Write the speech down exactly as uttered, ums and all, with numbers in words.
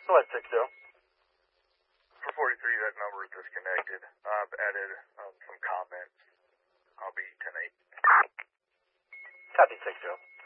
Go ahead, six zero. For forty-three, that number is disconnected. I've added um, some comments. I'll be ten eight. Copy, six zero.